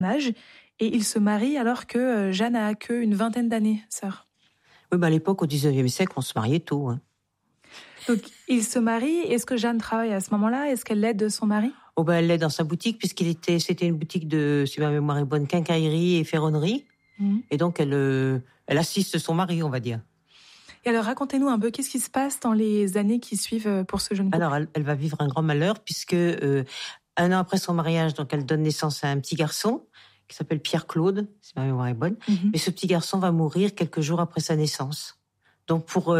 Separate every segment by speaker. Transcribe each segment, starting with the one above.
Speaker 1: âge et ils se marient alors que Jeanne a qu'une vingtaine d'années, sœur.
Speaker 2: Oui, à l'époque, au 19e siècle, on se mariait tôt. Hein.
Speaker 1: Donc, ils se marient. Est-ce que Jeanne travaille à ce moment-là? Est-ce qu'elle l'aide son mari?
Speaker 2: Elle l'aide dans sa boutique, c'était une boutique de, si ma mémoire est bonne, quincaillerie et ferronnerie. Et donc, elle assiste son mari, on va dire.
Speaker 1: Et alors, racontez-nous un peu, qu'est-ce qui se passe dans les années qui suivent pour ce jeune couple?
Speaker 2: Alors, elle va vivre un grand malheur, puisque 1 an après son mariage, donc elle donne naissance à un petit garçon qui s'appelle Pierre-Claude, si ma mémoire est bonne. Mais ce petit garçon va mourir quelques jours après sa naissance. Donc, pour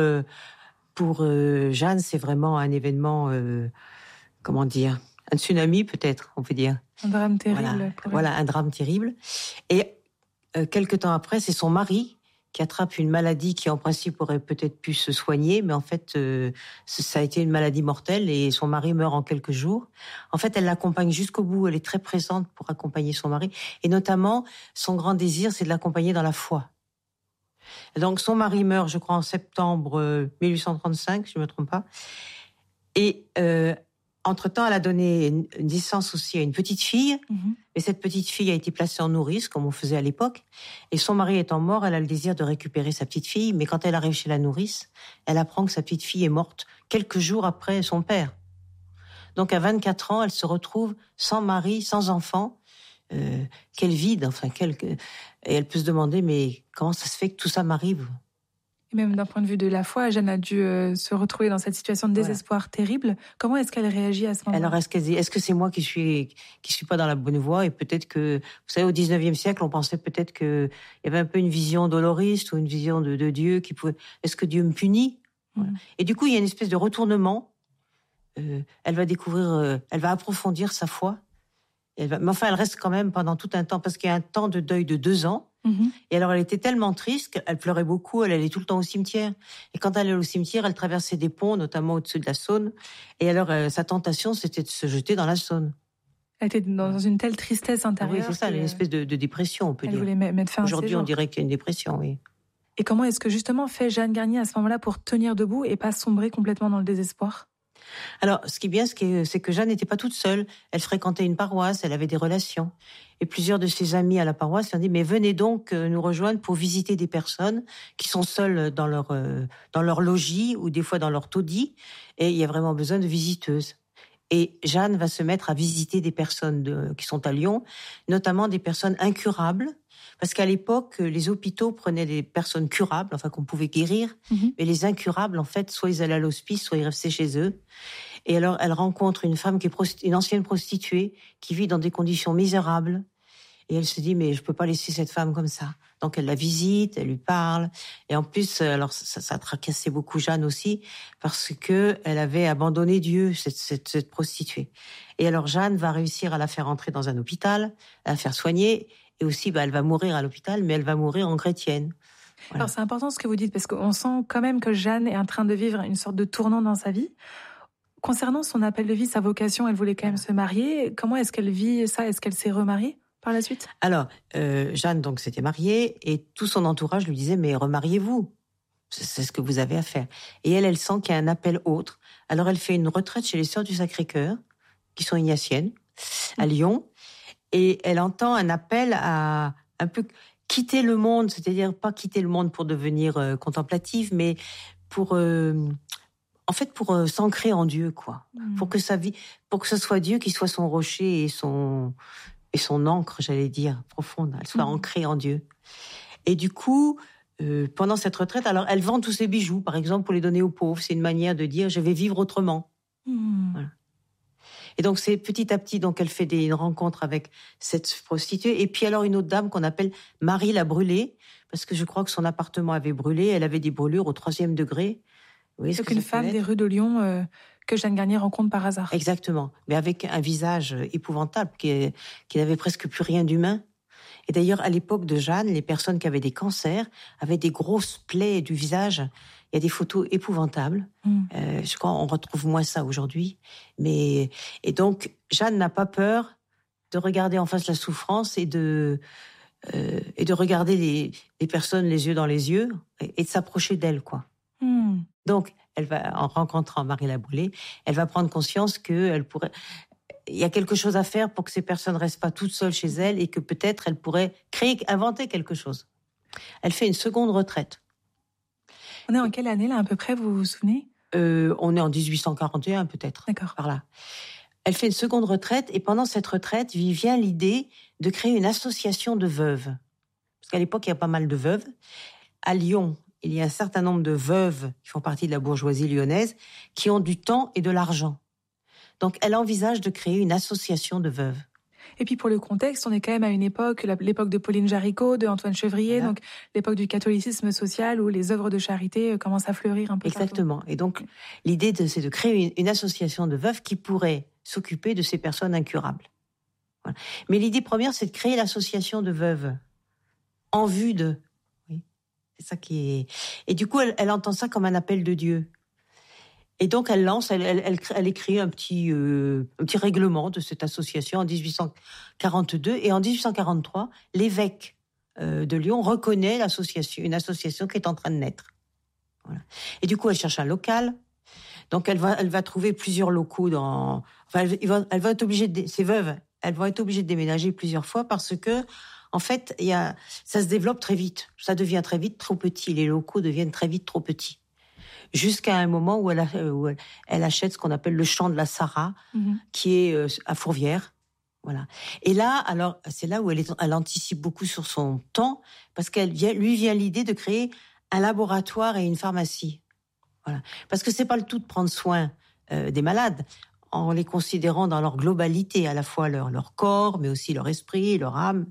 Speaker 2: Jeanne, c'est vraiment un événement, comment dire, un tsunami peut-être, on peut dire.
Speaker 1: Un drame terrible.
Speaker 2: Voilà, un drame terrible. Et quelque temps après, c'est son mari qui attrape une maladie qui, en principe, aurait peut-être pu se soigner, mais en fait, ça a été une maladie mortelle et son mari meurt en quelques jours. En fait, elle l'accompagne jusqu'au bout, elle est très présente pour accompagner son mari. Et notamment, son grand désir, c'est de l'accompagner dans la foi. Donc, son mari meurt, je crois, en septembre 1835, si je ne me trompe pas. Et entre-temps, elle a donné naissance aussi à une petite fille. Et cette petite fille a été placée en nourrice, comme on faisait à l'époque. Et son mari étant mort, elle a le désir de récupérer sa petite fille. Mais quand elle arrive chez la nourrice, elle apprend que sa petite fille est morte quelques jours après son père. Donc, à 24 ans, elle se retrouve sans mari, sans enfant. Quel vide, et elle peut se demander, mais comment ça se fait que tout ça m'arrive?
Speaker 1: Et même d'un point de vue de la foi, Jeanne a dû se retrouver dans cette situation de désespoir terrible. Comment est-ce qu'elle réagit à ce moment-là?
Speaker 2: Alors, est-ce que c'est moi qui suis pas dans la bonne voie? Et peut-être que, vous savez, au 19e siècle, on pensait peut-être qu'il y avait un peu une vision doloriste ou une vision de Dieu qui pouvait... Est-ce que Dieu me punit? Voilà. Et du coup, il y a une espèce de retournement. Elle va découvrir, elle va approfondir sa foi. Mais enfin, elle reste quand même pendant tout un temps, parce qu'il y a un temps de deuil de 2 ans. Et alors, elle était tellement triste qu'elle pleurait beaucoup, elle allait tout le temps au cimetière. Et quand elle allait au cimetière, elle traversait des ponts, notamment au-dessus de la Saône. Et alors, sa tentation, c'était de se jeter dans la Saône.
Speaker 1: Elle était dans une telle tristesse intérieure.
Speaker 2: Oui, c'est ça, une espèce de dépression, on peut dire.
Speaker 1: Elle voulait mettre fin à ses jours.
Speaker 2: Aujourd'hui, on dirait qu'il y a une dépression, oui.
Speaker 1: Et comment est-ce que justement fait Jeanne Garnier à ce moment-là pour tenir debout et pas sombrer complètement dans le désespoir?
Speaker 2: Alors, ce qui est bien, c'est que Jeanne n'était pas toute seule. Elle fréquentait une paroisse, elle avait des relations. Et plusieurs de ses amis à la paroisse lui ont dit, mais venez donc nous rejoindre pour visiter des personnes qui sont seules dans leur logis ou des fois dans leur taudis. Et il y a vraiment besoin de visiteuses. Et Jeanne va se mettre à visiter des personnes qui sont à Lyon, notamment des personnes incurables. Parce qu'à l'époque, les hôpitaux prenaient des personnes curables, enfin qu'on pouvait guérir, mais les incurables, en fait, soit ils allaient à l'hospice, soit ils restaient chez eux. Et alors, elle rencontre une femme qui est une ancienne prostituée, qui vit dans des conditions misérables. Et elle se dit, mais je peux pas laisser cette femme comme ça. Donc elle la visite, elle lui parle. Et en plus, alors ça tracassait beaucoup Jeanne aussi, parce que elle avait abandonné Dieu, cette prostituée. Et alors Jeanne va réussir à la faire entrer dans un hôpital, à la faire soigner. Et aussi, elle va mourir à l'hôpital, mais elle va mourir en chrétienne. Voilà.
Speaker 1: Alors c'est important ce que vous dites, parce qu'on sent quand même que Jeanne est en train de vivre une sorte de tournant dans sa vie. Concernant son appel de vie, sa vocation, elle voulait quand même se marier. Comment est-ce qu'elle vit ça? Est-ce qu'elle s'est remariée par la suite?
Speaker 2: Alors, Jeanne donc s'était mariée, et tout son entourage lui disait, mais remariez-vous. C'est ce que vous avez à faire. Et elle sent qu'il y a un appel autre. Alors elle fait une retraite chez les Sœurs du Sacré-Cœur, qui sont ignatiennes, à Lyon. Et elle entend un appel à un peu quitter le monde, c'est-à-dire pas quitter le monde pour devenir contemplative, mais pour s'ancrer en Dieu, quoi. Pour que ce soit Dieu qui soit son rocher et son encre, j'allais dire, profonde. Elle soit ancrée en Dieu. Et du coup, pendant cette retraite, alors elle vend tous ses bijoux, par exemple, pour les donner aux pauvres. C'est une manière de dire, je vais vivre autrement. Voilà. Et donc, c'est petit à petit, donc elle fait une rencontre avec cette prostituée. Et puis alors, une autre dame qu'on appelle Marie la Brûlée, parce que je crois que son appartement avait brûlé. Elle avait des brûlures au 3e degré. Oui,
Speaker 1: c'est une femme des rues de Lyon que Jeanne Garnier rencontre par hasard.
Speaker 2: Exactement. Mais avec un visage épouvantable, qui n'avait presque plus rien d'humain. Et d'ailleurs, à l'époque de Jeanne, les personnes qui avaient des cancers avaient des grosses plaies du visage. Il y a des photos épouvantables. Je crois qu'on retrouve moins ça aujourd'hui. Et donc, Jeanne n'a pas peur de regarder en face la souffrance et de regarder les personnes les yeux dans les yeux et de s'approcher d'elles, quoi. Donc, elle va, en rencontrant Marie la Brûlée, elle va prendre conscience qu'elle pourrait... il y a quelque chose à faire pour que ces personnes restent pas toutes seules chez elles et que peut-être elles pourraient inventer quelque chose. Elle fait une seconde retraite.
Speaker 1: On est en quelle année, là, à peu près, vous vous souvenez?
Speaker 2: On est en 1841, peut-être.
Speaker 1: D'accord.
Speaker 2: Par là. Elle fait une seconde retraite et pendant cette retraite, vient l'idée de créer une association de veuves. Parce qu'à l'époque, il y a pas mal de veuves. À Lyon, il y a un certain nombre de veuves qui font partie de la bourgeoisie lyonnaise qui ont du temps et de l'argent. Donc, elle envisage de créer une association de veuves.
Speaker 1: Et puis pour le contexte, on est quand même à une époque, l'époque de Pauline Jaricot, de Antoine Chevrier,
Speaker 2: Voilà.
Speaker 1: donc l'époque du catholicisme social où les œuvres de charité commencent à fleurir un peu
Speaker 2: Exactement.
Speaker 1: partout.
Speaker 2: Et donc, l'idée, c'est de créer une association de veuves qui pourrait s'occuper de ces personnes incurables. Voilà. Mais l'idée première, c'est de créer l'association de veuves en vue de... Oui. C'est ça qui est... Et du coup, elle entend ça comme un appel de Dieu. Et donc, elle écrit un petit règlement de cette association en 1842. Et en 1843, l'évêque de Lyon reconnaît une association qui est en train de naître. Voilà. Et du coup, elle cherche un local. Donc, elle va trouver plusieurs locaux elle va être obligée ces veuves, elles vont être obligées de déménager plusieurs fois parce que, en fait, ça se développe très vite. Ça devient très vite trop petit. Les locaux deviennent très vite trop petits. Jusqu'à un moment où elle achète ce qu'on appelle le champ de la Sarah, qui est à Fourvière. Voilà. Et là, alors, c'est là où elle anticipe beaucoup sur son temps, parce lui vient l'idée de créer un laboratoire et une pharmacie. Voilà. Parce que c'est pas le tout de prendre soin des malades, en les considérant dans leur globalité, à la fois leur corps, mais aussi leur esprit, leur âme.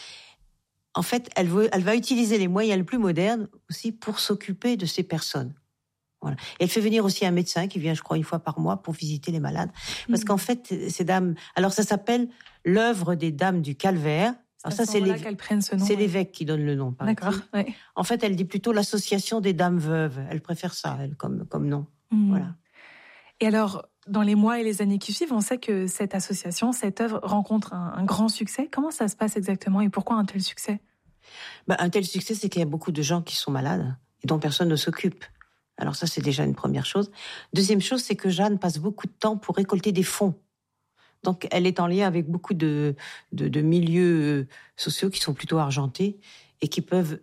Speaker 2: En fait, elle va utiliser les moyens les plus modernes aussi pour s'occuper de ces personnes. Voilà. Et elle fait venir aussi un médecin qui vient, je crois, une fois par mois pour visiter les malades. Parce qu'en fait, ces dames... Alors, ça s'appelle l'œuvre des dames du Calvaire. Alors ça, c'est l'évêque qui donne le nom.
Speaker 1: D'accord. Ouais.
Speaker 2: En fait, elle dit plutôt l'association des dames veuves. Elle préfère ça, elle, comme nom. Voilà.
Speaker 1: Et alors, dans les mois et les années qui suivent, on sait que cette association, cette œuvre rencontre un grand succès. Comment ça se passe exactement et pourquoi un tel succès?
Speaker 2: Un tel succès, c'est qu'il y a beaucoup de gens qui sont malades et dont personne ne s'occupe. Alors ça, c'est déjà une première chose. Deuxième chose, c'est que Jeanne passe beaucoup de temps pour récolter des fonds. Donc, elle est en lien avec beaucoup de milieux sociaux qui sont plutôt argentés et qui peuvent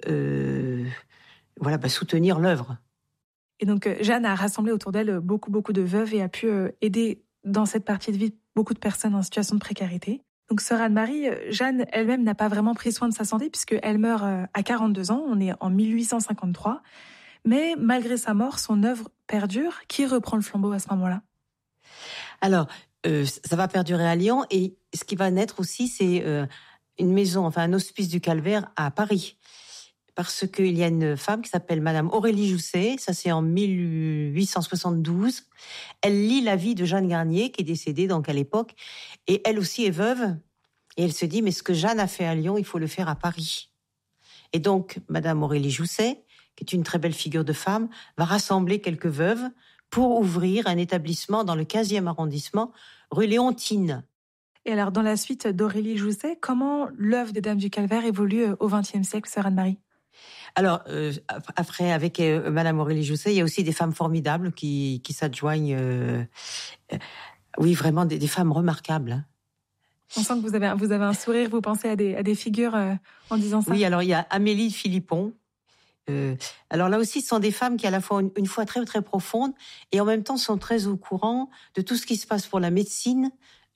Speaker 2: soutenir l'œuvre.
Speaker 1: Et donc, Jeanne a rassemblé autour d'elle beaucoup de veuves et a pu aider dans cette partie de vie beaucoup de personnes en situation de précarité. Donc, sœur Anne-Marie, Jeanne elle-même n'a pas vraiment pris soin de sa santé puisqu'elle meurt à 42 ans, on est en 1853. Mais malgré sa mort, son œuvre perdure. Qui reprend le flambeau à ce moment-là?
Speaker 2: Alors, ça va perdurer à Lyon. Et ce qui va naître aussi, c'est une maison, un hospice du Calvaire à Paris. Parce qu'il y a une femme qui s'appelle Madame Aurélie Jousset. Ça, c'est en 1872. Elle lit la vie de Jeanne Garnier, qui est décédée donc à l'époque. Et elle aussi est veuve. Et elle se dit, mais ce que Jeanne a fait à Lyon, il faut le faire à Paris. Et donc, Madame Aurélie Jousset, qui est une très belle figure de femme, va rassembler quelques veuves pour ouvrir un établissement dans le 15e arrondissement, rue Léontine.
Speaker 1: Et alors, dans la suite d'Aurélie Jousset, comment l'œuvre des Dames du Calvaire évolue au XXe siècle, sœur Anne-Marie?
Speaker 2: Alors, après, avec Madame Aurélie Jousset, il y a aussi des femmes formidables qui s'adjoignent. Oui, vraiment des femmes remarquables.
Speaker 1: On sent que vous avez un sourire, vous pensez à des figures en disant ça.
Speaker 2: Oui, alors il y a Amélie Philippon. Alors là aussi, ce sont des femmes qui à la fois une foi très très profonde et en même temps sont très au courant de tout ce qui se passe pour la médecine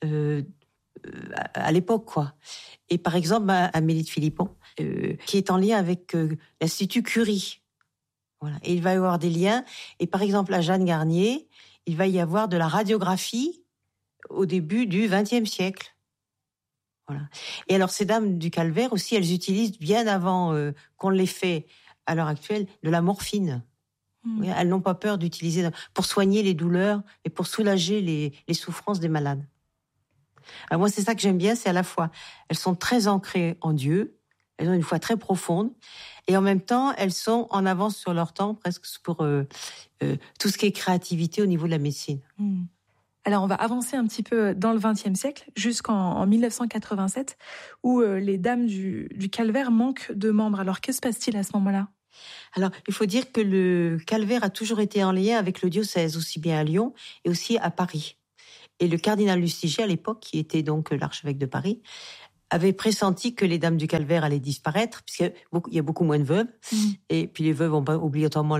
Speaker 2: à l'époque, quoi. Et par exemple, Amélie de Philippon, qui est en lien avec l'Institut Curie. Voilà. Et il va y avoir des liens. Et par exemple, à Jeanne Garnier, il va y avoir de la radiographie au début du XXe siècle. Voilà. Et alors, ces dames du Calvaire aussi, elles utilisent bien avant qu'on l'ait fait à l'heure actuelle de la morphine. Oui, elles n'ont pas peur d'utiliser pour soigner les douleurs et pour soulager les souffrances des malades. Alors moi, c'est ça que j'aime bien, c'est à la fois, elles sont très ancrées en Dieu, elles ont une foi très profonde, et en même temps, elles sont en avance sur leur temps, presque pour tout ce qui est créativité au niveau de la médecine.
Speaker 1: Alors, on va avancer un petit peu dans le XXe siècle, jusqu'en 1987, où les Dames du Calvaire manquent de membres. Alors, que se passe-t-il à ce moment-là?
Speaker 2: Alors, il faut dire que le Calvaire a toujours été en lien avec le diocèse, aussi bien à Lyon et aussi à Paris. Et le cardinal Lustiger, à l'époque, qui était donc l'archevêque de Paris, avait pressenti que les dames du calvaire allaient disparaître, puisqu'il y a beaucoup moins de veuves, et puis les veuves n'ont pas obligatoirement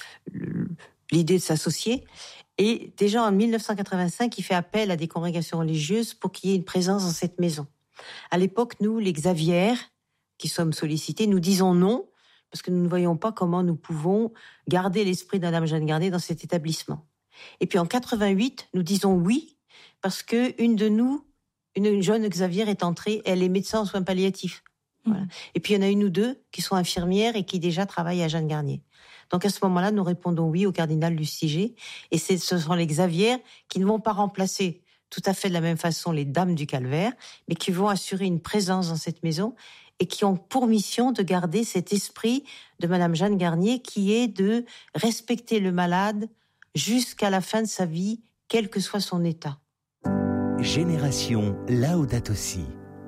Speaker 2: l'idée de s'associer. Et déjà en 1985, il fait appel à des congrégations religieuses pour qu'il y ait une présence dans cette maison. À l'époque, nous, les Xavières, qui sommes sollicités, nous disons non, parce que nous ne voyons pas comment nous pouvons garder l'esprit de Madame Jeanne Garnier dans cet établissement. Et puis en 88, nous disons oui, parce que une jeune Xavière est entrée, elle est médecin en soins palliatifs. Voilà. Et puis il y en a une ou deux qui sont infirmières et qui déjà travaillent à Jeanne Garnier. Donc à ce moment-là, nous répondons oui au cardinal Lustiger. Et ce sont les Xavières qui ne vont pas remplacer tout à fait de la même façon les dames du calvaire, mais qui vont assurer une présence dans cette maison et qui ont pour mission de garder cet esprit de Madame Jeanne Garnier qui est de respecter le malade jusqu'à la fin de sa vie, quel que soit son état.
Speaker 3: Génération Laudato Si.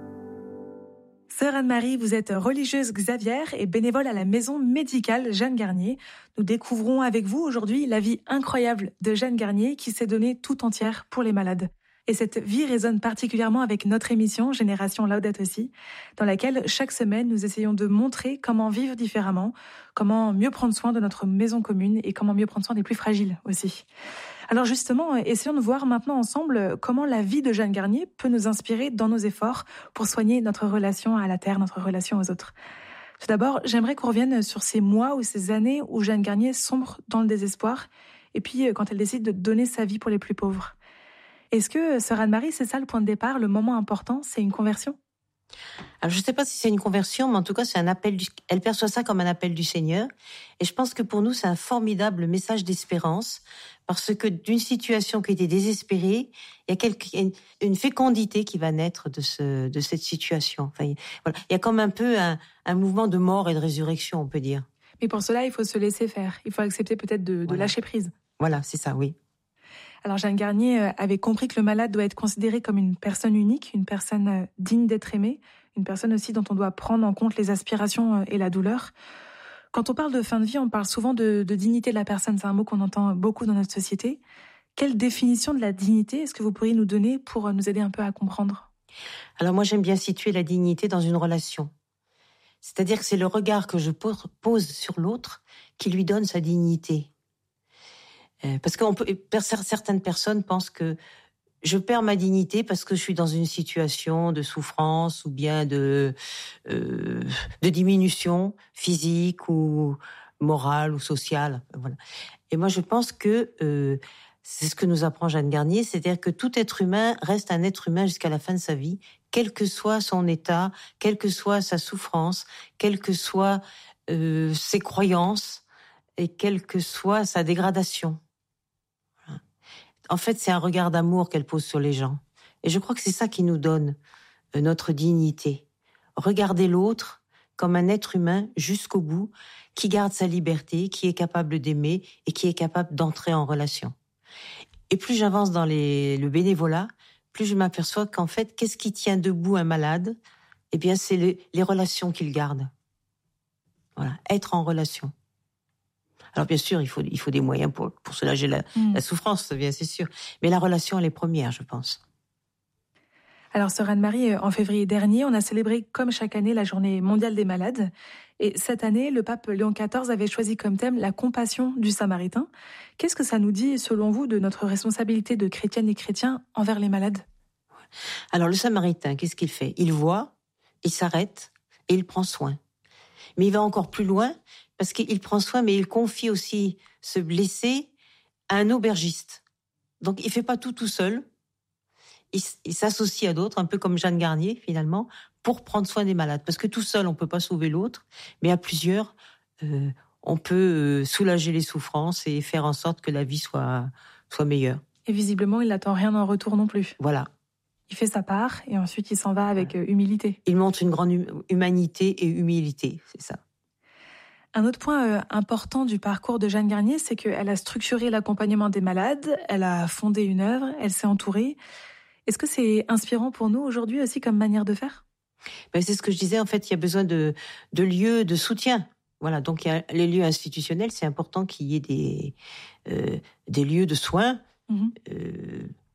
Speaker 1: Sœur Anne-Marie, vous êtes religieuse Xavière et bénévole à la maison médicale Jeanne Garnier. Nous découvrons avec vous aujourd'hui la vie incroyable de Jeanne Garnier qui s'est donnée tout entière pour les malades. Et cette vie résonne particulièrement avec notre émission Génération Laudato Si, dans laquelle chaque semaine nous essayons de montrer comment vivre différemment, comment mieux prendre soin de notre maison commune et comment mieux prendre soin des plus fragiles aussi. Alors justement, essayons de voir maintenant ensemble comment la vie de Jeanne Garnier peut nous inspirer dans nos efforts pour soigner notre relation à la terre, notre relation aux autres. Tout d'abord, j'aimerais qu'on revienne sur ces mois ou ces années où Jeanne Garnier sombre dans le désespoir et puis quand elle décide de donner sa vie pour les plus pauvres. Est-ce que, sœur Anne-Marie, c'est ça le point de départ, le moment important, c'est une conversion ?
Speaker 2: Alors, je ne sais pas si c'est une conversion, mais en tout cas, c'est un appel. Elle perçoit ça comme un appel du Seigneur. Et je pense que pour nous, c'est un formidable message d'espérance, parce que d'une situation qui était désespérée, il y a une fécondité qui va naître de cette situation. Enfin, voilà. Il y a comme un peu un mouvement de mort et de résurrection, on peut dire.
Speaker 1: Mais pour cela, il faut se laisser faire. Il faut accepter peut-être de lâcher prise.
Speaker 2: Voilà, c'est ça, oui.
Speaker 1: Alors Jeanne Garnier avait compris que le malade doit être considéré comme une personne unique, une personne digne d'être aimée, une personne aussi dont on doit prendre en compte les aspirations et la douleur. Quand on parle de fin de vie, on parle souvent de dignité de la personne. C'est un mot qu'on entend beaucoup dans notre société. Quelle définition de la dignité est-ce que vous pourriez nous donner pour nous aider un peu à comprendre ?
Speaker 2: Alors moi, j'aime bien situer la dignité dans une relation. C'est-à-dire que c'est le regard que je pose sur l'autre qui lui donne sa dignité. Parce que certaines personnes pensent que je perds ma dignité parce que je suis dans une situation de souffrance ou bien de diminution physique ou morale ou sociale. Voilà. Et moi, je pense que c'est ce que nous apprend Jeanne Garnier, c'est-à-dire que tout être humain reste un être humain jusqu'à la fin de sa vie, quel que soit son état, quelle que soit sa souffrance, quelles que soient ses croyances et quelle que soit sa dégradation. En fait, c'est un regard d'amour qu'elle pose sur les gens. Et je crois que c'est ça qui nous donne notre dignité. Regarder l'autre comme un être humain jusqu'au bout, qui garde sa liberté, qui est capable d'aimer et qui est capable d'entrer en relation. Et plus j'avance dans le bénévolat, plus je m'aperçois qu'en fait, qu'est-ce qui tient debout un malade ? Eh bien, c'est les relations qu'il garde. Voilà, être en relation. Alors bien sûr, il faut des moyens pour soulager la souffrance, bien c'est sûr. Mais la relation, elle est première, je pense.
Speaker 1: Alors, sœur Anne-Marie, en février dernier, on a célébré comme chaque année la journée mondiale des malades. Et cette année, le pape Léon XIV avait choisi comme thème la compassion du Samaritain. Qu'est-ce que ça nous dit, selon vous, de notre responsabilité de chrétiennes et chrétiens envers les malades ?
Speaker 2: Alors le Samaritain, qu'est-ce qu'il fait ? Il voit, il s'arrête et il prend soin. Mais il va encore plus loin, parce qu'il prend soin, mais il confie aussi ce blessé à un aubergiste. Donc il ne fait pas tout seul. Il s'associe à d'autres, un peu comme Jeanne Garnier, finalement, pour prendre soin des malades. Parce que tout seul, on ne peut pas sauver l'autre, mais à plusieurs, on peut soulager les souffrances et faire en sorte que la vie soit meilleure.
Speaker 1: Et visiblement, il n'attend rien en retour non plus.
Speaker 2: Voilà.
Speaker 1: Il fait sa part et ensuite il s'en va avec humilité.
Speaker 2: Il montre une grande humanité et humilité, c'est ça.
Speaker 1: Un autre point important du parcours de Jeanne Garnier, c'est qu'elle a structuré l'accompagnement des malades, elle a fondé une œuvre, elle s'est entourée. Est-ce que c'est inspirant pour nous aujourd'hui aussi comme manière de faire ?
Speaker 2: C'est ce que je disais, en fait, il y a besoin de lieux de soutien. Voilà, donc il y a les lieux institutionnels, c'est important qu'il y ait des lieux de soins,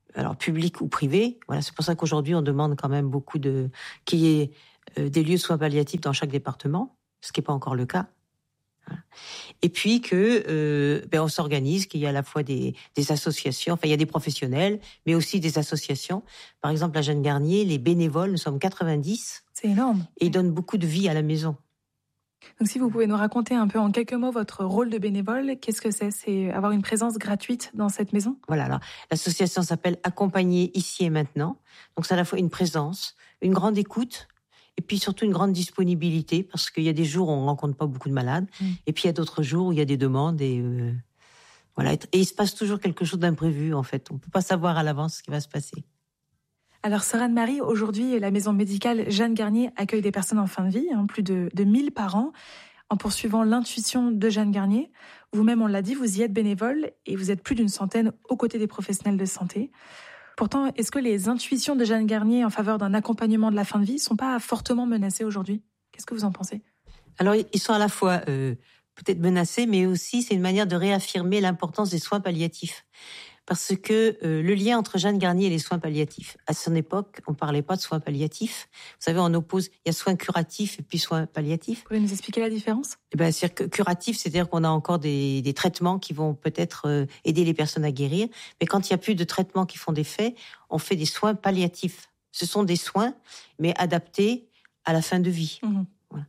Speaker 2: alors publics ou privés. Voilà, c'est pour ça qu'aujourd'hui, on demande quand même beaucoup qu'il y ait des lieux de soins palliatifs dans chaque département, ce qui n'est pas encore le cas. Voilà. Et puis on s'organise, qu'il y a à la fois des associations, enfin il y a des professionnels, mais aussi des associations. Par exemple, à Jeanne Garnier, les bénévoles, nous sommes 90.
Speaker 1: C'est énorme.
Speaker 2: Et ils donnent beaucoup de vie à la maison.
Speaker 1: Donc si vous pouvez nous raconter un peu en quelques mots votre rôle de bénévole, qu'est-ce que c'est ? C'est avoir une présence gratuite dans cette maison ?
Speaker 2: Voilà, alors l'association s'appelle Accompagner ici et maintenant. Donc c'est à la fois une présence, une grande écoute, et puis surtout une grande disponibilité, parce qu'il y a des jours où on ne rencontre pas beaucoup de malades, et puis il y a d'autres jours où il y a des demandes, et voilà. Et il se passe toujours quelque chose d'imprévu, en fait. On ne peut pas savoir à l'avance ce qui va se passer.
Speaker 1: Alors, sœur Anne-Marie, aujourd'hui, la maison médicale Jeanne Garnier accueille des personnes en fin de vie, plus de 1000 par an, en poursuivant l'intuition de Jeanne Garnier. Vous-même, on l'a dit, vous y êtes bénévole et vous êtes plus d'une centaine aux côtés des professionnels de santé. Pourtant, est-ce que les intuitions de Jeanne Garnier en faveur d'un accompagnement de la fin de vie ne sont pas fortement menacées aujourd'hui ? Qu'est-ce que vous en pensez ?
Speaker 2: Alors, ils sont à la fois peut-être menacés, mais aussi c'est une manière de réaffirmer l'importance des soins palliatifs. Parce que le lien entre Jeanne Garnier et les soins palliatifs, à son époque, on ne parlait pas de soins palliatifs. Vous savez, on oppose, il y a soins curatifs et puis soins palliatifs.
Speaker 1: Vous pouvez nous expliquer la différence ?
Speaker 2: C'est-à-dire que curatif, c'est-à-dire qu'on a encore des traitements qui vont peut-être aider les personnes à guérir. Mais quand il n'y a plus de traitements qui font des faits, on fait des soins palliatifs. Ce sont des soins, mais adaptés à la fin de vie. Voilà.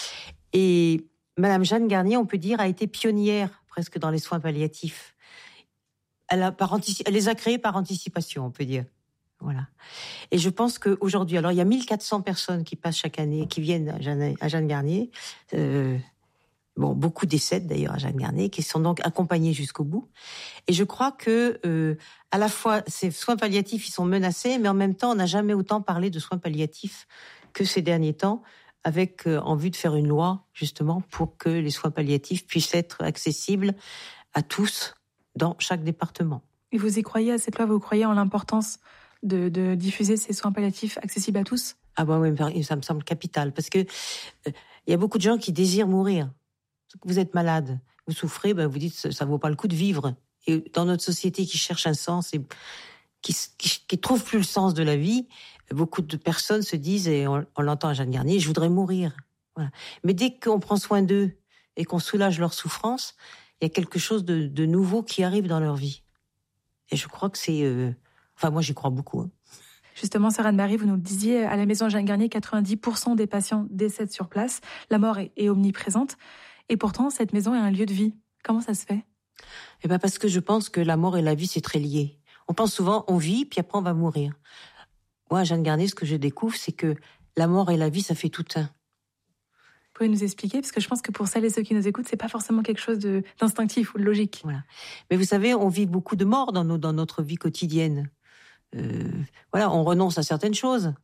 Speaker 2: Et Madame Jeanne Garnier, on peut dire, a été pionnière presque dans les soins palliatifs. Elle les a créés par anticipation, on peut dire. Voilà. Et je pense qu'aujourd'hui, alors il y a 1400 personnes qui passent chaque année, qui viennent à Jeanne Garnier. Beaucoup décèdent d'ailleurs à Jeanne Garnier, qui sont donc accompagnés jusqu'au bout. Et je crois que à la fois ces soins palliatifs, ils sont menacés, mais en même temps, on n'a jamais autant parlé de soins palliatifs que ces derniers temps, avec en vue de faire une loi justement pour que les soins palliatifs puissent être accessibles à tous dans chaque département.
Speaker 1: Et vous y croyez à cette loi ? Vous croyez en l'importance de diffuser ces soins palliatifs accessibles à tous ?
Speaker 2: Ah oui, ça me semble capital, parce que il y a beaucoup de gens qui désirent mourir. Vous êtes malade, vous souffrez, vous dites ça vaut pas le coup de vivre. Et dans notre société qui cherche un sens et qui trouve plus le sens de la vie, beaucoup de personnes se disent, et on l'entend à Jeanne Garnier, je voudrais mourir. Voilà. Mais dès qu'on prend soin d'eux et qu'on soulage leur souffrance, il y a quelque chose de nouveau qui arrive dans leur vie. Et je crois que c'est... moi, j'y crois beaucoup.
Speaker 1: Justement, sœur Anne-Marie, vous nous le disiez, à la maison Jeanne Garnier, 90% des patients décèdent sur place. La mort est omniprésente. Et pourtant, cette maison est un lieu de vie. Comment ça se fait ?
Speaker 2: Parce que je pense que la mort et la vie, c'est très lié. On pense souvent, on vit, puis après, on va mourir. Moi, à Jeanne Garnier, ce que je découvre, c'est que la mort et la vie, ça fait tout un.
Speaker 1: Vous pouvez nous expliquer ? Parce que je pense que pour celles et ceux qui nous écoutent, c'est pas forcément quelque chose d'instinctif ou de logique.
Speaker 2: Voilà. Mais vous savez, on vit beaucoup de morts dans notre vie quotidienne. On renonce à certaines choses.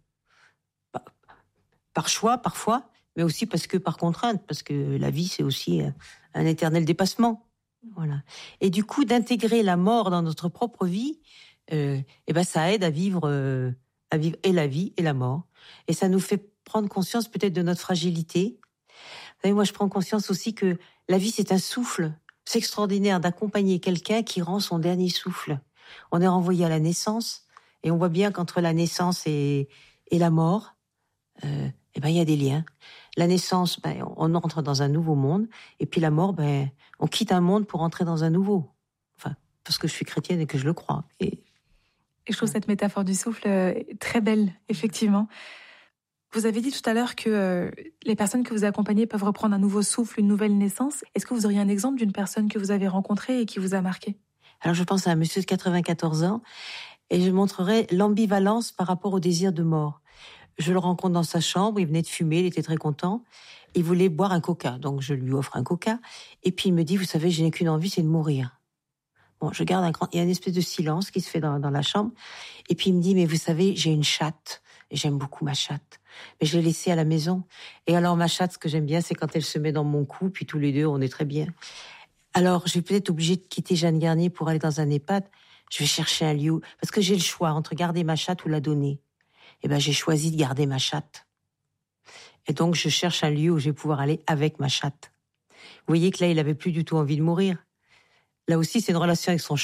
Speaker 2: Par choix, parfois, mais aussi parce que par contrainte, parce que la vie, c'est aussi un éternel dépassement. Voilà. Et du coup, d'intégrer la mort dans notre propre vie, ça aide à vivre et la vie et la mort. Et ça nous fait prendre conscience peut-être de notre fragilité. Vous savez, moi, je prends conscience aussi que la vie, c'est un souffle. C'est extraordinaire d'accompagner quelqu'un qui rend son dernier souffle. On est renvoyé à la naissance, et on voit bien qu'entre la naissance et la mort, il y a des liens. La naissance, on entre dans un nouveau monde, et puis la mort, on quitte un monde pour entrer dans un nouveau. Enfin, parce que je suis chrétienne et que je le crois. Et
Speaker 1: je trouve cette métaphore du souffle très belle, effectivement. Vous avez dit tout à l'heure que les personnes que vous accompagnez peuvent reprendre un nouveau souffle, une nouvelle naissance. Est-ce que vous auriez un exemple d'une personne que vous avez rencontrée et qui vous a marqué ?
Speaker 2: Alors, je pense à un monsieur de 94 ans, et je montrerai l'ambivalence par rapport au désir de mort. Je le rencontre dans sa chambre, il venait de fumer, il était très content. Il voulait boire un coca, donc je lui offre un coca. Et puis il me dit, vous savez, je n'ai qu'une envie, c'est de mourir. Bon, je garde il y a une espèce de silence qui se fait dans la chambre. Et puis il me dit, mais vous savez, j'ai une chatte, et j'aime beaucoup ma chatte. Mais je l'ai laissée à la maison. Et alors ma chatte, ce que j'aime bien, c'est quand elle se met dans mon cou, puis tous les deux, on est très bien. Alors, je vais peut-être obligée de quitter Jeanne Garnier pour aller dans un EHPAD. Je vais chercher un lieu, parce que j'ai le choix entre garder ma chatte ou la donner. J'ai choisi de garder ma chatte. Et donc, je cherche un lieu où je vais pouvoir aller avec ma chatte. Vous voyez que là, il avait plus du tout envie de mourir. Là aussi, c'est une relation avec son chat.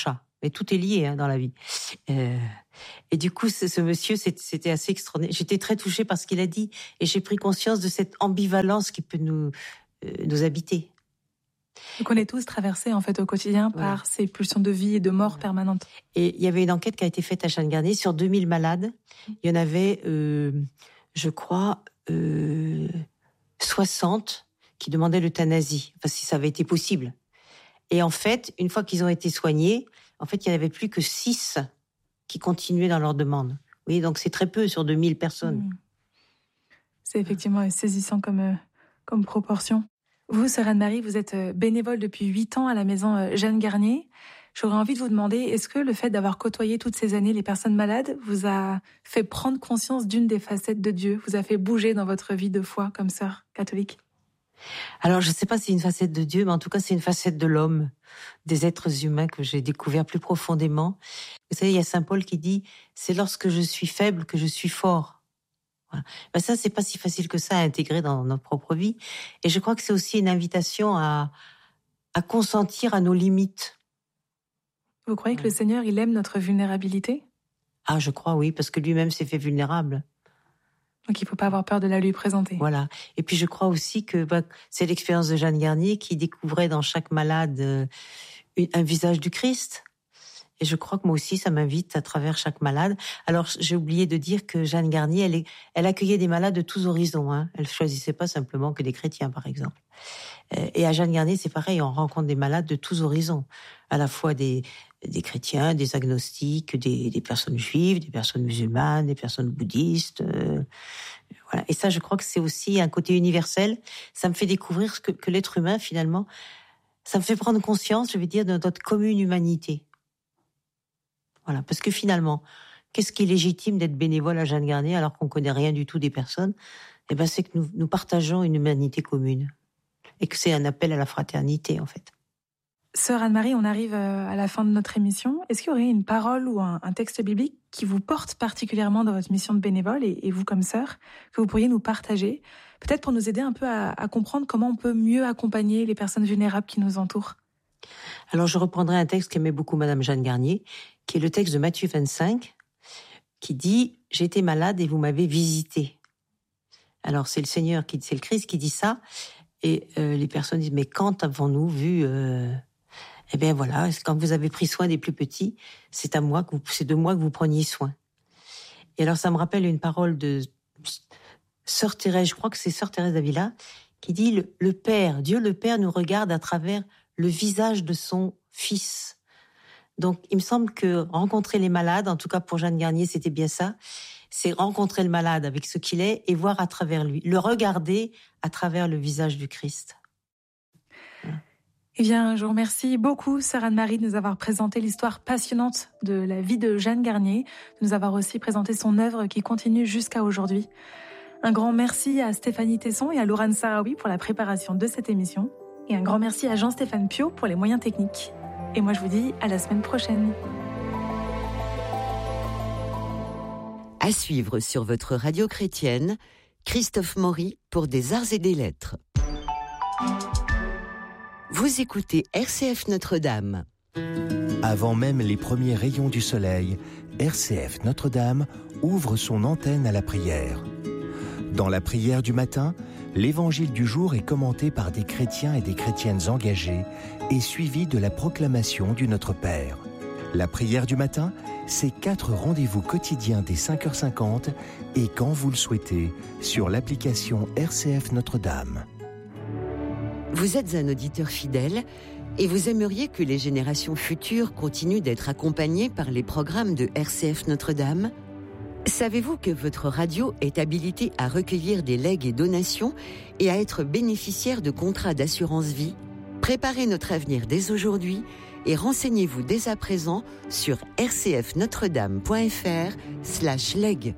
Speaker 2: Et tout est lié dans la vie. Et du coup, ce monsieur, c'était assez extraordinaire. J'étais très touchée par ce qu'il a dit. Et j'ai pris conscience de cette ambivalence qui peut nous habiter.
Speaker 1: Donc on est tous traversés en fait au quotidien par ces pulsions de vie et de mort permanentes.
Speaker 2: Et il y avait une enquête qui a été faite à Jeanne Garnier sur 2000 malades. Il y en avait, je crois, 60 qui demandaient l'euthanasie, enfin, si ça avait été possible. Et en fait, une fois qu'ils ont été soignés, en fait, il n'y en avait plus que 6 qui continuaient dans leur demande. Oui, donc c'est très peu sur 2000 personnes.
Speaker 1: C'est effectivement saisissant comme proportion. Vous, sœur Anne-Marie, vous êtes bénévole depuis 8 ans à la maison Jeanne Garnier. J'aurais envie de vous demander, est-ce que le fait d'avoir côtoyé toutes ces années les personnes malades vous a fait prendre conscience d'une des facettes de Dieu, vous a fait bouger dans votre vie de foi comme sœur catholique?
Speaker 2: Alors, je ne sais pas si c'est une facette de Dieu, mais en tout cas, c'est une facette de l'homme, des êtres humains que j'ai découvert plus profondément. Vous savez, il y a Saint Paul qui dit « C'est lorsque je suis faible que je suis fort ». Voilà. Ben ça, c'est pas si facile que ça à intégrer dans notre propre vie. Et je crois que c'est aussi une invitation à consentir à nos limites.
Speaker 1: Vous croyez que le Seigneur, il aime notre vulnérabilité?
Speaker 2: Ah, je crois, oui, parce que lui-même s'est fait vulnérable.
Speaker 1: Donc il ne faut pas avoir peur de la lui présenter.
Speaker 2: Voilà. Et puis je crois aussi que c'est l'expérience de Jeanne Garnier qui découvrait dans chaque malade un visage du Christ. Et je crois que moi aussi, ça m'invite à travers chaque malade. Alors, j'ai oublié de dire que Jeanne Garnier, elle accueillait des malades de tous horizons. Elle ne choisissait pas simplement que des chrétiens, par exemple. Et à Jeanne Garnier, c'est pareil, on rencontre des malades de tous horizons. À la fois des chrétiens, des agnostiques, des personnes juives, des personnes musulmanes, des personnes bouddhistes. Voilà. Et ça, je crois que c'est aussi un côté universel. Ça me fait découvrir que l'être humain, finalement, ça me fait prendre conscience, je vais dire, de notre commune humanité. Voilà, parce que finalement, qu'est-ce qui est légitime d'être bénévole à Jeanne Garnier alors qu'on ne connaît rien du tout des personnes? Eh ben, c'est que nous partageons une humanité commune. Et que c'est un appel à la fraternité, en fait.
Speaker 1: Sœur Anne-Marie, on arrive à la fin de notre émission. Est-ce qu'il y aurait une parole ou un texte biblique qui vous porte particulièrement dans votre mission de bénévole, et vous comme sœur, que vous pourriez nous partager, peut-être pour nous aider un peu à comprendre comment on peut mieux accompagner les personnes vulnérables qui nous entourent?
Speaker 2: Alors, je reprendrai un texte qu'aimait beaucoup Madame Jeanne Garnier, qui est le texte de Matthieu 25, qui dit « J'ai été malade et vous m'avez visité ». Alors, c'est le Seigneur, c'est le Christ qui dit ça, et les personnes disent « Mais quand avons-nous vu Eh bien voilà, quand vous avez pris soin des plus petits, c'est de moi que vous preniez soin. » Et alors, ça me rappelle une parole de Sœur Thérèse, je crois que c'est Sœur Thérèse d'Avila, qui dit « Le Père, Dieu le Père nous regarde à travers le visage de son Fils. » Donc, il me semble que rencontrer les malades, en tout cas pour Jeanne Garnier, c'était bien ça, c'est rencontrer le malade avec ce qu'il est et voir à travers lui, le regarder à travers le visage du Christ.
Speaker 1: Eh bien, je vous remercie beaucoup, sœur Anne-Marie, de nous avoir présenté l'histoire passionnante de la vie de Jeanne Garnier, de nous avoir aussi présenté son œuvre qui continue jusqu'à aujourd'hui. Un grand merci à Stéphanie Tesson et à Laurane Sarawi pour la préparation de cette émission. Et un grand merci à Jean-Stéphane Piot pour les moyens techniques. Et moi, je vous dis à la semaine prochaine.
Speaker 4: À suivre sur votre radio chrétienne, Christophe Maury pour des arts et des lettres. Vous écoutez RCF Notre-Dame.
Speaker 3: Avant même les premiers rayons du soleil, RCF Notre-Dame ouvre son antenne à la prière. Dans la prière du matin, l'évangile du jour est commenté par des chrétiens et des chrétiennes engagés et suivi de la proclamation du Notre Père. La prière du matin, c'est 4 rendez-vous quotidiens dès 5h50 et quand vous le souhaitez, sur l'application RCF Notre-Dame.
Speaker 4: Vous êtes un auditeur fidèle et vous aimeriez que les générations futures continuent d'être accompagnées par les programmes de RCF Notre-Dame ? Savez-vous que votre radio est habilitée à recueillir des legs et donations et à être bénéficiaire de contrats d'assurance vie ? Préparez notre avenir dès aujourd'hui et renseignez-vous dès à présent sur rcfnotredame.fr/leg.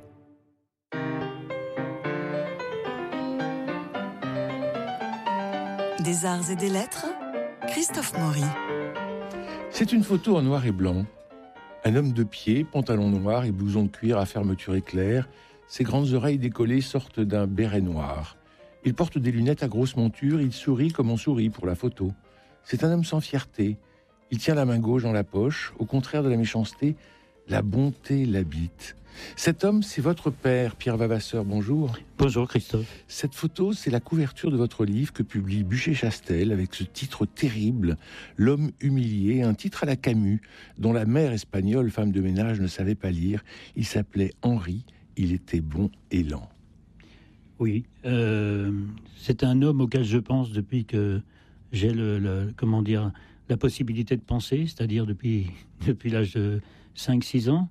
Speaker 5: Des arts et des lettres, Christophe Maury.
Speaker 6: C'est une photo en noir et blanc. Un homme de pied, pantalon noir et blouson de cuir à fermeture éclair. Ses grandes oreilles décollées sortent d'un béret noir. Il porte des lunettes à grosse monture. Il sourit comme on sourit pour la photo. C'est un homme sans fierté. Il tient la main gauche dans la poche. Au contraire de la méchanceté, la bonté l'habite. Cet homme, c'est votre père, Pierre Vavasseur. Bonjour.
Speaker 7: Bonjour Christophe.
Speaker 6: Cette photo, c'est la couverture de votre livre que publie Buchet-Chastel avec ce titre terrible, L'homme humilié, un titre à la Camus, dont la mère espagnole, femme de ménage, ne savait pas lire. Il s'appelait Henri, il était bon et lent.
Speaker 7: Oui, c'est un homme auquel je pense depuis que j'ai la possibilité de penser, c'est-à-dire depuis l'âge de 5-6 ans.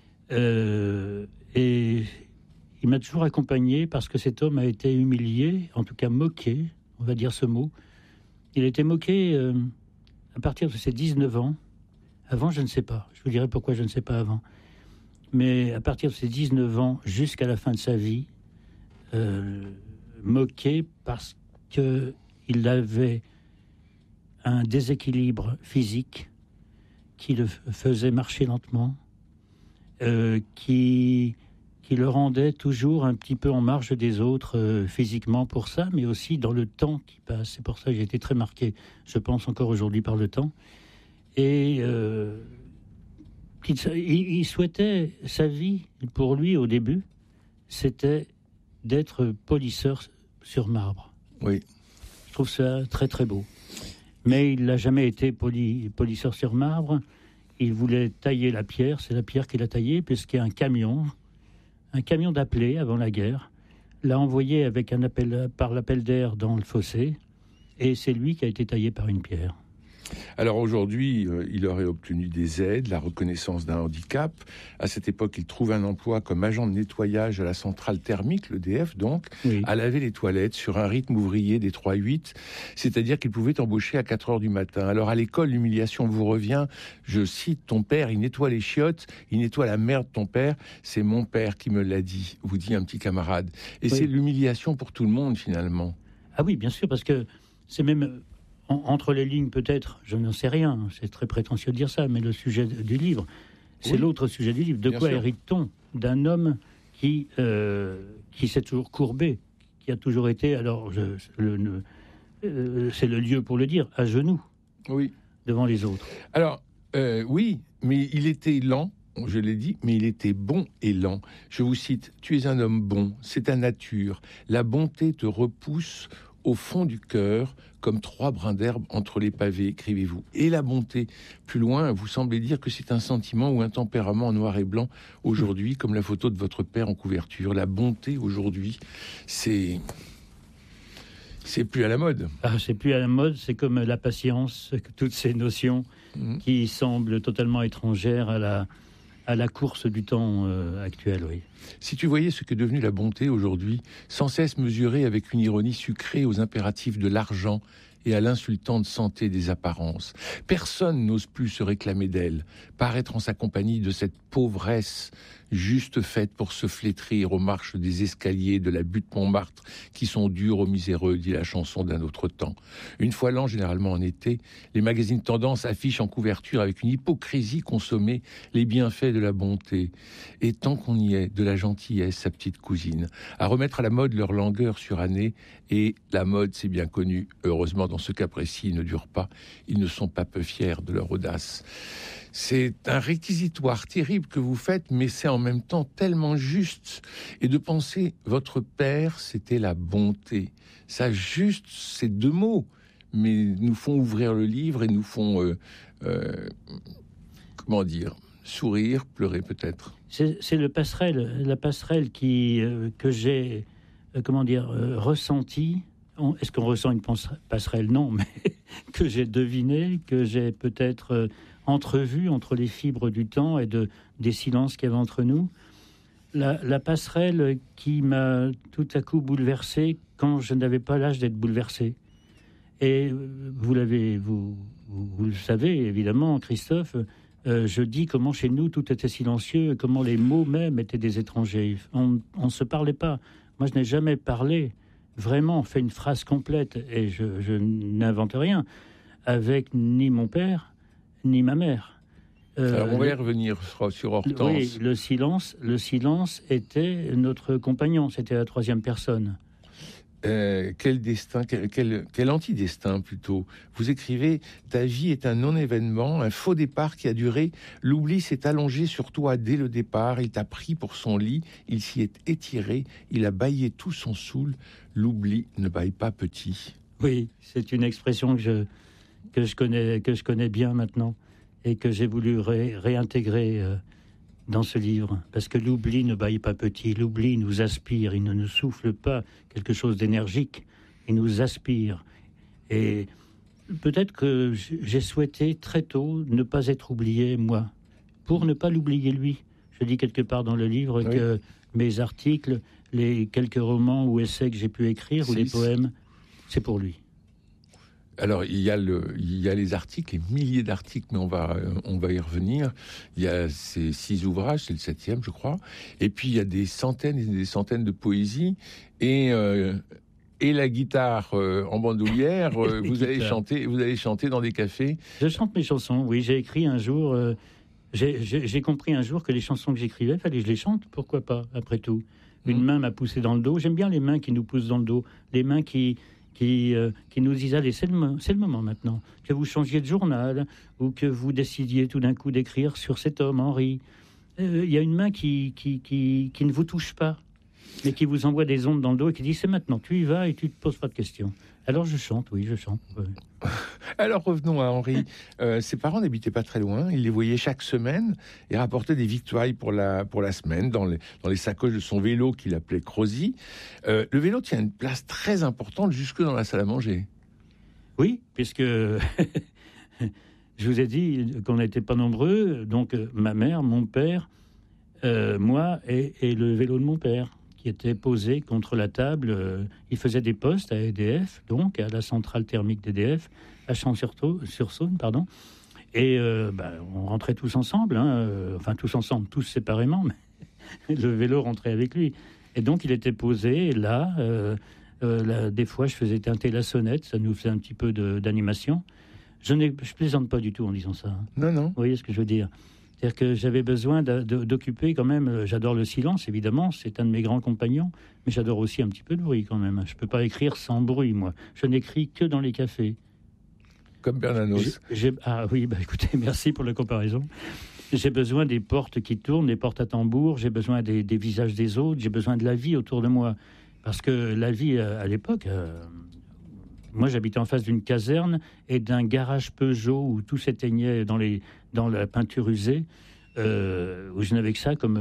Speaker 7: Et il m'a toujours accompagné parce que cet homme a été humilié, en tout cas moqué, on va dire ce mot. Il a été moqué à partir de ses 19 ans. Avant, je ne sais pas. Je vous dirai pourquoi je ne sais pas avant. Mais à partir de ses 19 ans jusqu'à la fin de sa vie, moqué parce qu'il avait un déséquilibre physique qui le faisait marcher lentement, qui le rendait toujours un petit peu en marge des autres physiquement pour ça, mais aussi dans le temps qui passe. C'est pour ça que j'ai été très marqué, je pense encore aujourd'hui, par le temps. Et il souhaitait, sa vie, pour lui au début, c'était d'être polisseur sur marbre.
Speaker 6: Oui.
Speaker 7: Je trouve ça très très beau. Mais il n'a jamais été polisseur sur marbre. Il voulait tailler la pierre, c'est la pierre qu'il a taillée, puisqu'il y a un camion d'appelé avant la guerre, l'a envoyé avec par l'appel d'air dans le fossé, et c'est lui qui a été taillé par une pierre.
Speaker 6: Alors aujourd'hui, il aurait obtenu des aides, la reconnaissance d'un handicap. À cette époque, il trouve un emploi comme agent de nettoyage à la centrale thermique, l'EDF donc,
Speaker 7: Oui.
Speaker 6: à laver les toilettes sur un rythme ouvrier des 3-8, c'est-à-dire qu'il pouvait embaucher à 4 heures du matin. Alors à l'école, l'humiliation vous revient. Je cite, ton père, il nettoie les chiottes, il nettoie la merde de ton père. C'est mon père qui me l'a dit, vous dit un petit camarade. Et oui, c'est l'humiliation pour tout le monde finalement.
Speaker 7: Ah oui, bien sûr, parce que c'est même... Entre les lignes, peut-être, je n'en sais rien, c'est très prétentieux de dire ça, mais le sujet du livre, c'est l'autre sujet du livre. De quoi hérite-t-on d'un homme qui s'est toujours courbé, qui a toujours été, alors c'est le lieu pour le dire, à genoux, devant les autres.
Speaker 6: Alors, oui, mais il était lent, je l'ai dit, mais il était bon et lent. Je vous cite, tu es un homme bon, c'est ta nature, la bonté te repousse au fond du cœur, comme 3 brins d'herbe entre les pavés, écrivez-vous. Et la bonté, plus loin, vous semblez dire que c'est un sentiment ou un tempérament en noir et blanc aujourd'hui, comme la photo de votre père en couverture. La bonté aujourd'hui, c'est plus à la mode.
Speaker 7: Ah, c'est plus à la mode, c'est comme la patience, toutes ces notions qui semblent totalement étrangères à la course du temps actuel, oui.
Speaker 6: Si tu voyais ce qu'est devenu la bonté aujourd'hui, sans cesse mesurée avec une ironie sucrée aux impératifs de l'argent et à l'insultante santé des apparences, personne n'ose plus se réclamer d'elle, paraître en sa compagnie de cette pauvresse juste faite pour se flétrir aux marches des escaliers de la butte Montmartre qui sont dures aux miséreux, dit la chanson d'un autre temps. Une fois l'an, généralement en été, les magazines tendance affichent en couverture avec une hypocrisie consommée les bienfaits de la bonté. Et tant qu'on y est, de la gentillesse, sa petite cousine, à remettre à la mode leur langueur surannée. Et la mode, c'est bien connu, heureusement dans ce cas précis, ne dure pas. Ils ne sont pas peu fiers de leur audace. C'est un réquisitoire terrible que vous faites, mais c'est en même temps tellement juste. Et de penser, votre père, c'était la bonté. Ça, juste, ces 2 mots, mais nous font ouvrir le livre et nous font, sourire, pleurer peut-être.
Speaker 7: C'est la passerelle que j'ai, ressentie. Est-ce qu'on ressent une passerelle ? Non, mais que j'ai deviné, que j'ai peut-être entrevu entre les fibres du temps et des silences qu'il y avait entre nous. La passerelle qui m'a tout à coup bouleversé quand je n'avais pas l'âge d'être bouleversé. Et vous le savez évidemment, Christophe, je dis comment chez nous tout était silencieux, comment les mots même étaient des étrangers. On ne se parlait pas. Moi, je n'ai jamais parlé, vraiment fait une phrase complète, et je n'invente rien, avec ni mon père, ni ma mère.
Speaker 6: Alors on va y revenir sur Hortense.
Speaker 7: Oui, le silence était notre compagnon, c'était la 3e personne.
Speaker 6: quel destin, quel antidestin plutôt. Vous écrivez « Ta vie est un non-événement, un faux départ qui a duré. L'oubli s'est allongé sur toi dès le départ. Il t'a pris pour son lit, il s'y est étiré, il a bâillé tout son soul. L'oubli ne bâille pas petit. »
Speaker 7: Oui, c'est une expression que je connais bien maintenant et que j'ai voulu réintégrer dans ce livre, parce que l'oubli ne bâille pas petit, l'oubli nous aspire, il ne nous souffle pas quelque chose d'énergique, il nous aspire. Et peut-être que j'ai souhaité très tôt ne pas être oublié, moi, pour ne pas l'oublier lui. Je dis quelque part dans le livre que mes articles, les quelques romans ou essais que j'ai pu écrire, ou les poèmes, c'est pour lui.
Speaker 6: Alors, il y a les articles, les milliers d'articles, mais on va y revenir. Il y a ces 6 ouvrages, c'est le 7e, je crois. Et puis, il y a des centaines et des centaines de poésies. Et la guitare en bandoulière, vous allez chanter dans des cafés.
Speaker 7: Je chante mes chansons, oui. J'ai écrit un jour... j'ai compris un jour que les chansons que j'écrivais, fallait que je les chante. Pourquoi pas, après tout. Une main m'a poussé dans le dos. J'aime bien les mains qui nous poussent dans le dos. Les mains qui nous disent « Allez, c'est le moment maintenant. Que vous changiez de journal ou que vous décidiez tout d'un coup d'écrire sur cet homme, Henri. Il y a une main qui ne vous touche pas, mais qui vous envoie des ondes dans le dos et qui dit « C'est maintenant, tu y vas et tu ne te poses pas de questions. » Alors je chante, oui, je chante. Oui.
Speaker 6: Alors revenons à Henri. Ses parents n'habitaient pas très loin. Il les voyait chaque semaine et rapportait des victuailles pour la semaine dans les sacoches de son vélo qu'il appelait Crozy. Le vélo tient une place très importante jusque dans la salle à manger.
Speaker 7: Oui, puisque je vous ai dit qu'on n'était pas nombreux. Donc ma mère, mon père, moi et le vélo de mon père, qui était posé contre la table. Il faisait des postes à EDF, donc à la centrale thermique d'EDF, à Champs-sur-Saône, pardon. Et on rentrait tous ensemble, enfin tous ensemble, tous séparément, mais le vélo rentrait avec lui. Et donc il était posé là. Des fois, je faisais teinter la sonnette, ça nous faisait un petit peu d'animation. Je plaisante pas du tout en disant ça.
Speaker 6: Non.
Speaker 7: Vous voyez ce que je veux dire ? C'est-à-dire que j'avais besoin d'occuper quand même... J'adore le silence, évidemment, c'est un de mes grands compagnons, mais j'adore aussi un petit peu de bruit quand même. Je ne peux pas écrire sans bruit, moi. Je n'écris que dans les cafés.
Speaker 6: Comme Bernanos.
Speaker 7: Ah oui, écoutez, merci pour la comparaison. J'ai besoin des portes qui tournent, des portes à tambour, j'ai besoin des visages des autres, j'ai besoin de la vie autour de moi. Parce que la vie, à l'époque... moi, j'habitais en face d'une caserne et d'un garage Peugeot où tout s'éteignait dans la peinture usée, où je n'avais que ça comme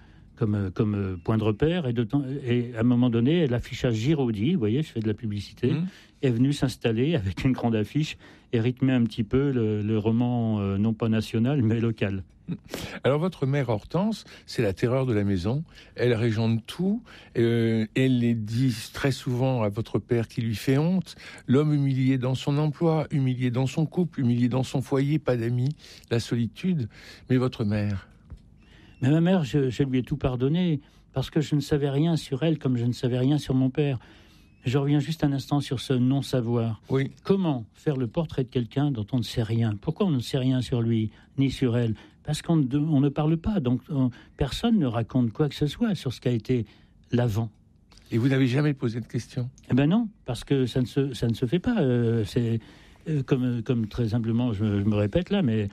Speaker 7: point de repère. Et à un moment donné, l'affichage Giraudy, vous voyez, je fais de la publicité, est venu s'installer avec une grande affiche et rythmer un petit peu le roman, non pas national, mais local.
Speaker 6: Alors votre mère Hortense, c'est la terreur de la maison. Elle régente tout. Elle les dit très souvent à votre père qui lui fait honte. L'homme humilié dans son emploi, humilié dans son couple, humilié dans son foyer, pas d'amis, la solitude. Mais votre mère...
Speaker 7: Mais ma mère, je lui ai tout pardonné parce que je ne savais rien sur elle comme je ne savais rien sur mon père. Je reviens juste un instant sur ce non-savoir.
Speaker 6: Oui.
Speaker 7: Comment faire le portrait de quelqu'un dont on ne sait rien ? Pourquoi on ne sait rien sur lui, ni sur elle ? Parce qu'on ne parle pas, donc personne ne raconte quoi que ce soit sur ce qu'a été l'avant.
Speaker 6: Et vous n'avez jamais posé de questions ?
Speaker 7: Eh ben non, parce que ça ne se fait pas. C'est comme très simplement, je me répète là, mais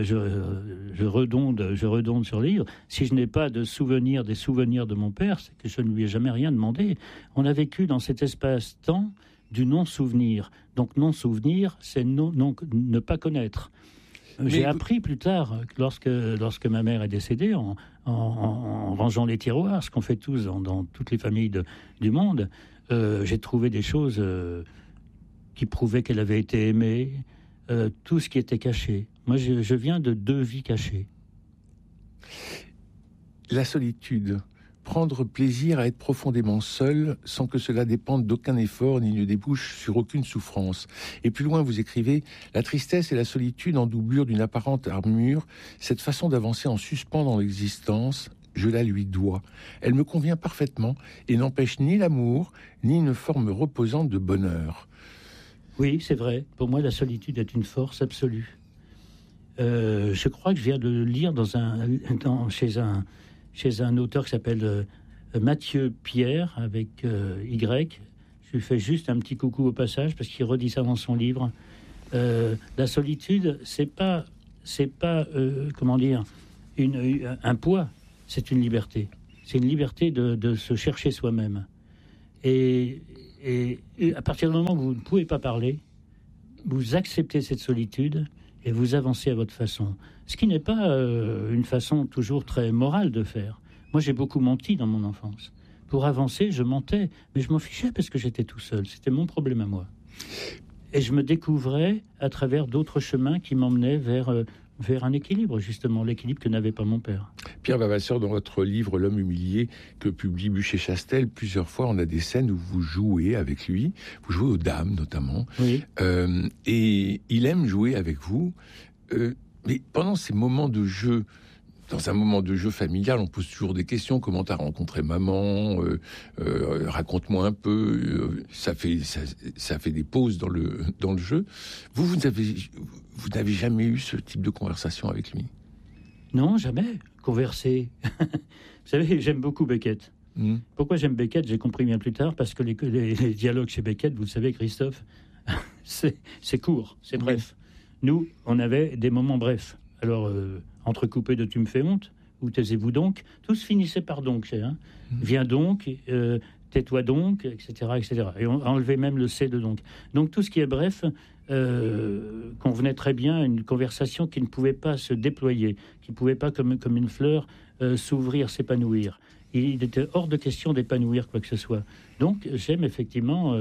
Speaker 7: je redonde sur le livre. Si je n'ai pas des souvenirs de mon père, c'est que je ne lui ai jamais rien demandé. On a vécu dans cet espace-temps du non-souvenir. Donc non-souvenir, c'est ne pas connaître. J'ai appris plus tard, lorsque ma mère est décédée, en rangeant les tiroirs, ce qu'on fait tous dans toutes les familles du monde, j'ai trouvé des choses qui prouvaient qu'elle avait été aimée, tout ce qui était caché. Moi, je viens de 2 vies cachées.
Speaker 6: La solitude. Prendre plaisir à être profondément seul sans que cela dépende d'aucun effort ni ne débouche sur aucune souffrance. Et plus loin, vous écrivez « La tristesse et la solitude en doublure d'une apparente armure, cette façon d'avancer en suspens dans l'existence, je la lui dois. Elle me convient parfaitement et n'empêche ni l'amour, ni une forme reposante de bonheur. »
Speaker 7: Oui, c'est vrai. Pour moi, la solitude est une force absolue. Je crois que je viens de le lire chez un auteur qui s'appelle Mathieu Pierre, avec Y. Je lui fais juste un petit coucou au passage parce qu'il redit ça dans son livre. La solitude, c'est pas comment dire, un poids, c'est une liberté. C'est une liberté de se chercher soi-même. Et à partir du moment où vous ne pouvez pas parler, vous acceptez cette solitude et vous avancez à votre façon. Ce qui n'est pas une façon toujours très morale de faire. Moi, j'ai beaucoup menti dans mon enfance. Pour avancer, je mentais, mais je m'en fichais parce que j'étais tout seul. C'était mon problème à moi. Et je me découvrais à travers d'autres chemins qui m'emmenaient vers un équilibre, justement, l'équilibre que n'avait pas mon père.
Speaker 6: Pierre Vavasseur, dans votre livre « L'homme humilié » que publie Buchet-Chastel, plusieurs fois on a des scènes où vous jouez avec lui, vous jouez aux dames notamment,
Speaker 7: oui.
Speaker 6: Et il aime jouer avec vous, mais pendant ces moments de jeu, dans un moment de jeu familial, on pose toujours des questions. Comment t'as rencontré maman ? Raconte-moi un peu. Ça fait des pauses dans le jeu. Vous n'avez jamais eu ce type de conversation avec lui ?
Speaker 7: Non, jamais. Converser. Vous savez, j'aime beaucoup Beckett. Pourquoi j'aime Beckett ? J'ai compris bien plus tard, parce que les dialogues chez Beckett, vous le savez, Christophe, c'est court, c'est bref. Nous, on avait des moments brefs. Alors, entrecoupé de « tu me fais honte » ou « taisez-vous donc », tout se finissait par « donc ». Viens donc, tais-toi donc, etc., etc. Et on enlevait même le « c » de « donc ». Donc, tout ce qui est bref convenait très bien à une conversation qui ne pouvait pas se déployer, qui ne pouvait pas, comme une fleur, s'ouvrir, s'épanouir. Il était hors de question d'épanouir quoi que ce soit. Donc, j'aime effectivement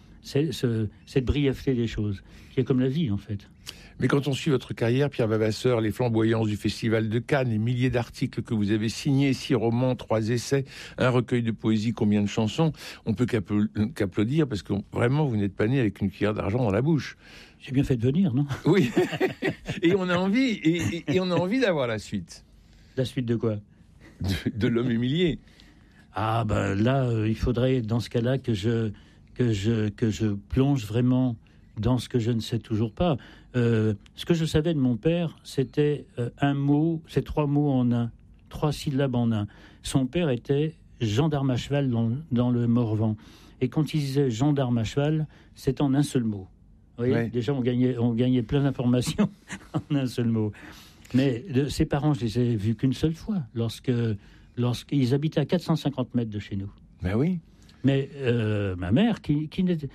Speaker 7: cette brièveté des choses, qui est comme la vie, en fait.
Speaker 6: Mais quand on suit votre carrière, Pierre Vavasseur, les flamboyances du Festival de Cannes, les milliers d'articles que vous avez signés, 6 romans, 3 essais, un recueil de poésie, combien de chansons, on peut qu'applaudir parce que vraiment, vous n'êtes pas né avec une cuillère d'argent dans la bouche.
Speaker 7: J'ai bien fait de venir, non ?
Speaker 6: Oui. Et on a envie, et on a envie d'avoir la suite.
Speaker 7: La suite de quoi ?
Speaker 6: De l'homme humilié.
Speaker 7: Ah ben là, il faudrait dans ce cas-là que je plonge vraiment dans ce que je ne sais toujours pas. Ce que je savais de mon père, c'était un mot, c'est 3 mots en un, 3 syllabes en un. Son père était gendarme à cheval dans le Morvan. Et quand il disait gendarme à cheval, c'est en un seul mot. Vous voyez, ouais. Déjà, on gagnait plein d'informations en un seul mot. Mais ses parents, je les ai vus qu'une seule fois, lorsqu'ils habitaient à 450 mètres de chez nous.
Speaker 6: Ben oui.
Speaker 7: Mais ma mère, qui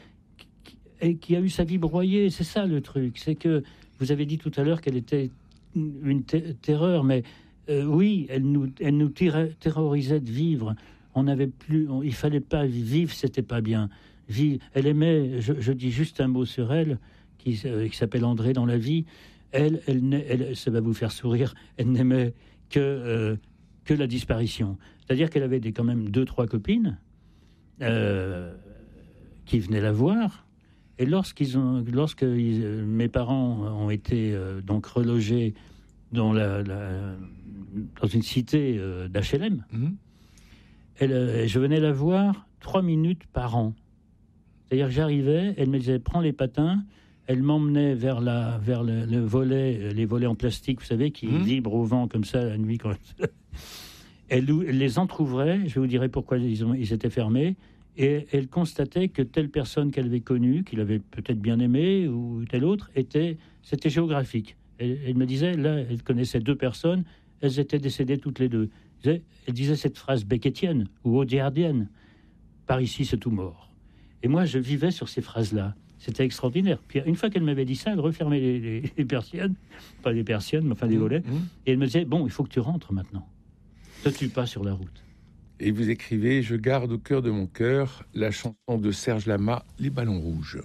Speaker 7: a eu sa vie broyée, c'est ça le truc. C'est que vous avez dit tout à l'heure qu'elle était une terreur, mais oui, elle nous terrorisait de vivre. Il fallait pas vivre, c'était pas bien. Elle aimait, je dis juste un mot sur elle, qui s'appelle André dans la vie. Elle, ça va vous faire sourire. Elle n'aimait que la disparition. C'est-à-dire qu'elle avait quand même 2-3 copines qui venaient la voir. Et lorsque mes parents ont été donc relogés dans une cité d'HLM, je venais la voir 3 minutes par an. C'est-à-dire que j'arrivais, elle me disait « prends les patins », elle m'emmenait vers le volet, les volets en plastique, vous savez, qui vibrent au vent comme ça la nuit. Elle les entrouvrait, je vous dirai pourquoi ils étaient fermés, et elle constatait que telle personne qu'elle avait connue, qu'il avait peut-être bien aimée, ou telle autre, c'était géographique. Elle me disait, là, elle connaissait 2 personnes, elles étaient décédées toutes les 2. Elle disait cette phrase beckettienne ou audiardienne, « par ici, c'est tout mort ». Et moi, je vivais sur ces phrases-là. C'était extraordinaire. Puis une fois qu'elle m'avait dit ça, elle refermait les persiennes, pas les persiennes, mais enfin les volets, et elle me disait, bon, il faut que tu rentres maintenant. Ne te tue pas sur la route.
Speaker 6: Et vous écrivez « Je garde au cœur de mon cœur la chanson de Serge Lama, Les ballons rouges ».